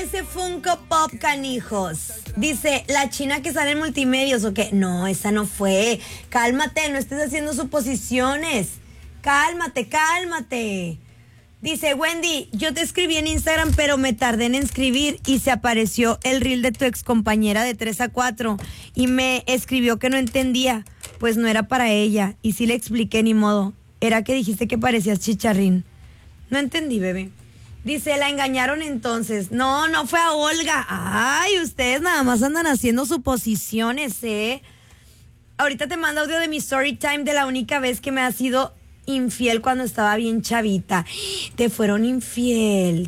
ese Funko Pop, canijos? Dice, la china que sale en Multimedios, ¿o qué? No, esa no fue. Cálmate, no estés haciendo suposiciones. Cálmate. Dice, Wendy, yo te escribí en Instagram, pero me tardé en escribir y se apareció el reel de tu excompañera de 3 a 4 y me escribió que no entendía, pues no era para ella. Y sí le expliqué, ni modo. Era que dijiste que parecías chicharrín. No entendí, bebé. Dice, la engañaron entonces. No fue a Olga. Ay, ustedes nada más andan haciendo suposiciones, ¿eh? Ahorita te mando audio de mi story time de la única vez que me ha sido infiel cuando estaba bien chavita. Te fueron infiel.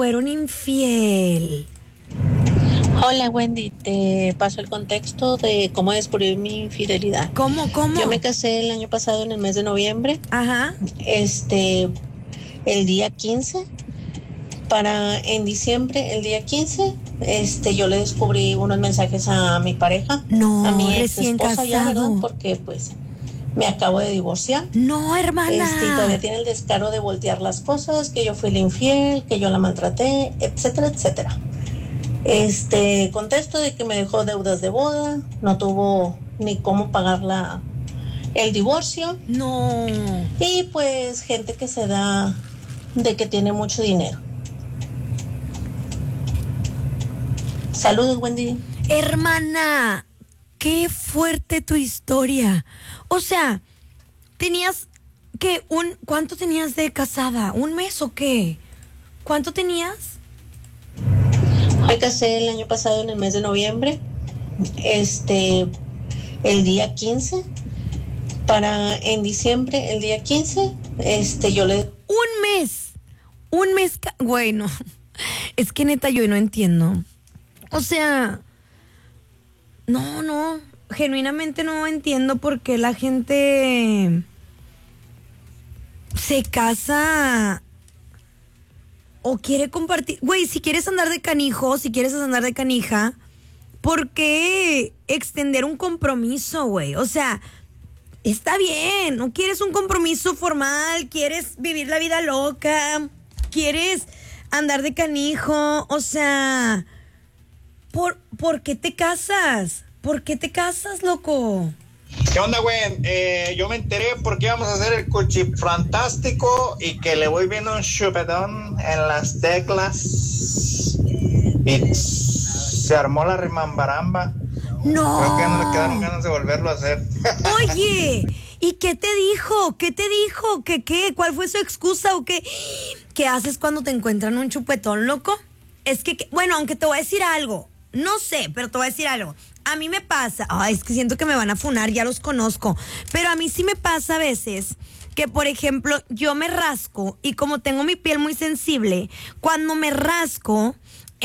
Hola Wendy, te paso el contexto de cómo descubrir mi infidelidad. ¿Cómo? Yo me casé el año pasado en el mes de noviembre. Ajá. El día 15. En diciembre, el día 15, yo le descubrí unos mensajes a mi pareja. No, a mi recién esposa casado. ya, ¿verdad? Porque pues me acabo de divorciar. No, hermana. Y todavía tiene el descaro de voltear las cosas, que yo fui la infiel, que yo la maltraté, etcétera. Contesto de que me dejó deudas de boda, no tuvo ni cómo pagar el divorcio. No. Y pues gente que se da de que tiene mucho dinero. Saludos, Wendy. Hermana, qué fuerte tu historia. O sea, tenías que ¿cuánto tenías de casada? ¿Un mes o qué? ¿Cuánto tenías? Me casé el año pasado en el mes de noviembre. El día 15. En diciembre, el día 15, yo le... Un mes, güey, no. Es que neta yo no entiendo. O sea, no, genuinamente no entiendo por qué la gente se casa o quiere compartir. Güey, si quieres andar de canijo, si quieres andar de canija, ¿por qué extender un compromiso, güey? O sea, está bien, no quieres un compromiso formal, quieres vivir la vida loca, quieres andar de canijo, o sea, ¿por qué te casas? ¿Por qué te casas, loco? ¿Qué onda, güey? Yo me enteré porque íbamos a hacer el cuchifantástico y que le voy viendo un chupetón en las teclas y se armó la rimambaramba. No. Creo que ya no le quedaron ganas de volverlo a hacer. Oye, ¿y qué te dijo? ¿Qué? ¿Cuál fue su excusa o qué? ¿Qué haces cuando te encuentran un chupetón, loco? Es que, bueno, aunque te voy a decir algo, no sé, pero te voy a decir algo. A mí me pasa, es que siento que me van a funar, ya los conozco, pero a mí sí me pasa a veces que, por ejemplo, yo me rasco y como tengo mi piel muy sensible, cuando me rasco,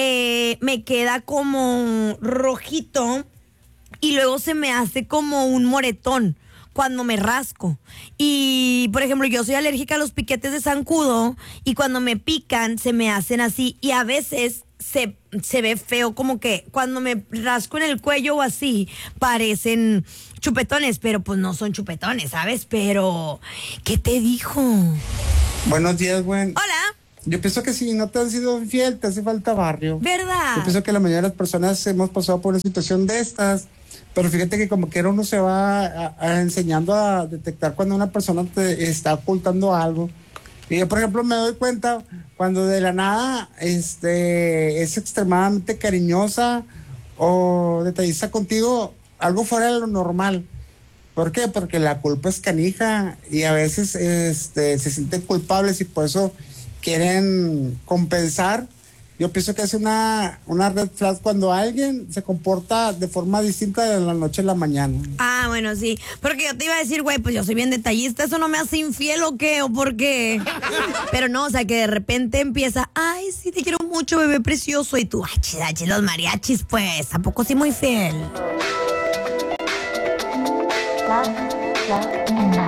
me queda como rojito y luego se me hace como un moretón cuando me rasco. Y, por ejemplo, yo soy alérgica a los piquetes de zancudo y cuando me pican se me hacen así y a veces se ve feo, como que cuando me rasco en el cuello o así parecen chupetones, pero pues no son chupetones, ¿sabes? Pero, ¿qué te dijo? Buenos días, güey. Hola. Yo pienso que si no te has sido infiel, te hace falta barrio. ¿Verdad? Yo pienso que la mayoría de las personas hemos pasado por una situación de estas, pero fíjate que como quiera uno se va enseñando a detectar cuando una persona te está ocultando algo. Y yo, por ejemplo, me doy cuenta cuando de la nada es extremadamente cariñosa o detallista contigo, algo fuera de lo normal. ¿Por qué? Porque la culpa es canija y a veces se sienten culpables y por eso quieren compensar. Yo pienso que es una red flag cuando alguien se comporta de forma distinta de la noche a la mañana. Ah, bueno, sí. Porque yo te iba a decir, güey, pues yo soy bien detallista, ¿eso no me hace infiel o qué? ¿O por qué? Pero no, o sea, que de repente empieza, ay, sí, te quiero mucho, bebé precioso. Y tú, ay, los mariachis, pues, ¿a poco sí muy fiel? La